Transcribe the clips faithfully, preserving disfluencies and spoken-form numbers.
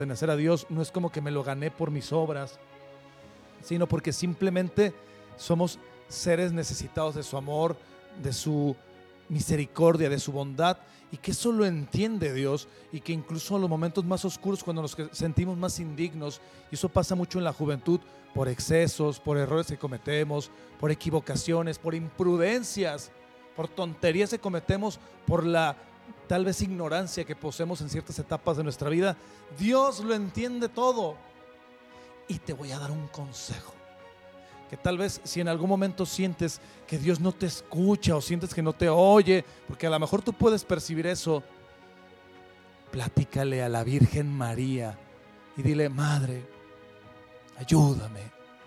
pertenecer a Dios no es como que me lo gané por mis obras, sino porque simplemente somos seres necesitados de su amor, de su misericordia, de su bondad, y que eso lo entiende Dios, y que incluso en los momentos más oscuros, cuando nos sentimos más indignos, y eso pasa mucho en la juventud, por excesos, por errores que cometemos, por equivocaciones, por imprudencias, por tonterías que cometemos, por la tal vez ignorancia que poseemos en ciertas etapas de nuestra vida. Dios lo entiende todo. Y te voy a dar un consejo, que tal vez si en algún momento sientes que Dios no te escucha o sientes que no te oye, porque a lo mejor tú puedes percibir eso, platícale a la Virgen María y dile: Madre, ayúdame,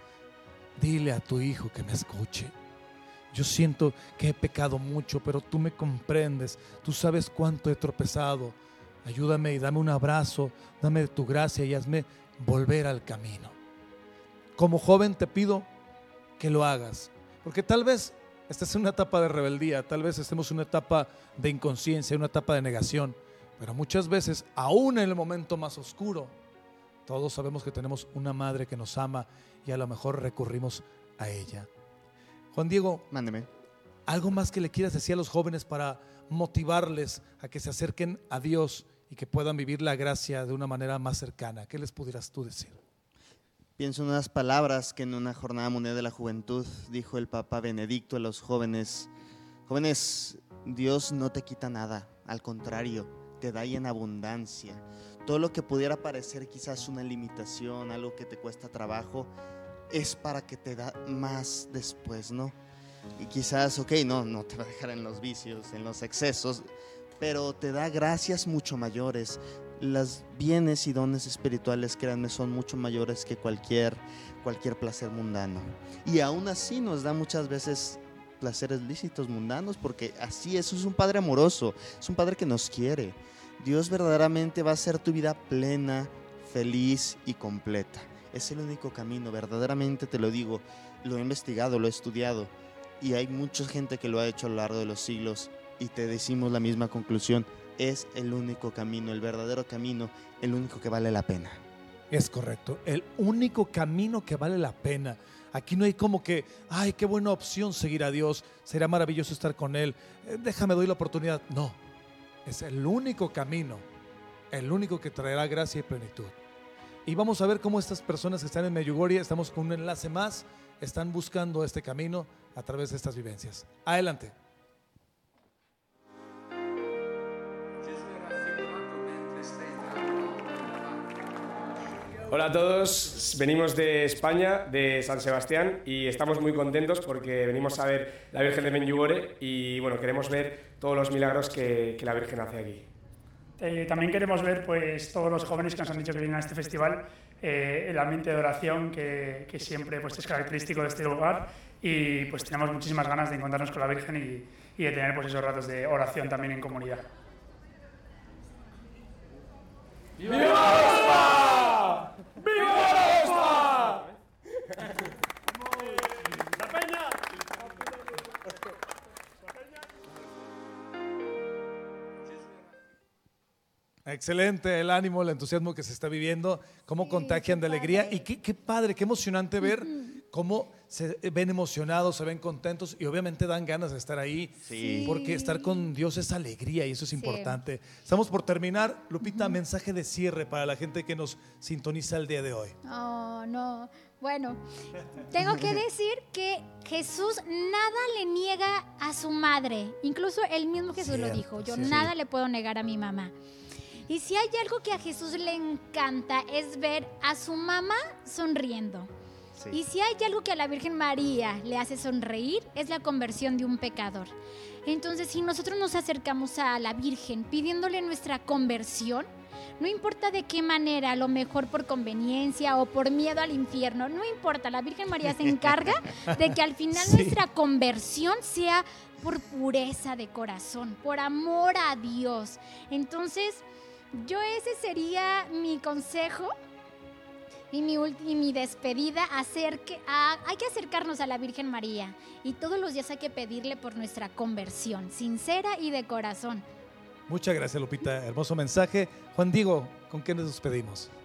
dile a tu hijo que me escuche. Yo siento que he pecado mucho, pero tú me comprendes, tú sabes cuánto he tropezado. Ayúdame y dame un abrazo, dame de tu gracia y hazme volver al camino. Como joven te pido que lo hagas, porque tal vez estés en una etapa de rebeldía, tal vez estemos en una etapa de inconsciencia, una etapa de negación, pero muchas veces, aún en el momento más oscuro, todos sabemos que tenemos una madre que nos ama y a lo mejor recurrimos a ella. Juan Diego, mándeme. ¿Algo más que le quieras decir a los jóvenes para motivarles a que se acerquen a Dios y que puedan vivir la gracia de una manera más cercana? ¿Qué les pudieras tú decir? Pienso en unas palabras que en una jornada mundial de la juventud dijo el Papa Benedicto a los jóvenes. Jóvenes, Dios no te quita nada, al contrario, te da y en abundancia. Todo lo que pudiera parecer quizás una limitación, algo que te cuesta trabajo, es para que te da más después, ¿no? Y quizás, ok, no, no te va a dejar en los vicios, en los excesos, pero te da gracias mucho mayores. Los bienes y dones espirituales, créanme, son mucho mayores que cualquier, cualquier placer mundano. Y aún así nos da muchas veces placeres lícitos mundanos, porque así es, es un Padre amoroso, es un Padre que nos quiere. Dios verdaderamente va a hacer tu vida plena, feliz y completa. Es el único camino, verdaderamente te lo digo, lo he investigado, lo he estudiado, y hay mucha gente que lo ha hecho a lo largo de los siglos, y te decimos la misma conclusión: es el único camino, el verdadero camino, el único que vale la pena. Es correcto, el único camino que vale la pena. Aquí no hay como que, ay, qué buena opción seguir a Dios, será maravilloso estar con Él, eh, déjame, doy la oportunidad. No, es el único camino, el único que traerá gracia y plenitud. Y vamos a ver cómo estas personas que están en Medjugorje, estamos con un enlace más, están buscando este camino a través de estas vivencias. Adelante. Hola a todos, venimos de España, de San Sebastián, y estamos muy contentos porque venimos a ver la Virgen de Medjugorje y bueno, queremos ver todos los milagros que, que la Virgen hace aquí. Eh, también queremos ver pues, todos los jóvenes que nos han dicho que vienen a este festival, eh, el ambiente de oración que, que siempre pues, es característico de este lugar, y pues tenemos muchísimas ganas de encontrarnos con la Virgen y, y de tener pues, esos ratos de oración también en comunidad. ¡Viva Europa! ¡Viva Europa! ¡La Peña! Excelente el ánimo, el entusiasmo que se está viviendo, cómo contagian de alegría, y qué, qué padre, qué emocionante ver cómo se ven emocionados, se ven contentos y obviamente dan ganas de estar ahí, Sí. porque estar con Dios es alegría y eso es Sí. importante. Estamos por terminar. Lupita, mensaje de cierre para la gente que nos sintoniza el día de hoy. Oh, no. Bueno, tengo que decir que Jesús nada le niega a su madre. Incluso él mismo Jesús Cierto, lo dijo. Yo sí. nada le puedo negar a mi mamá. Y si hay algo que a Jesús le encanta es ver a su mamá sonriendo. Sí. Y si hay algo que a la Virgen María le hace sonreír, es la conversión de un pecador. Entonces, si nosotros nos acercamos a la Virgen pidiéndole nuestra conversión, no importa de qué manera, a lo mejor por conveniencia o por miedo al infierno, no importa, la Virgen María se encarga de que al final Sí. nuestra conversión sea por pureza de corazón, por amor a Dios. Entonces, yo ese sería mi consejo. Y mi, y mi despedida, acerque, a, hay que acercarnos a la Virgen María y todos los días hay que pedirle por nuestra conversión, sincera y de corazón. Muchas gracias, Lupita. Hermoso mensaje. Juan Diego, ¿con qué nos despedimos?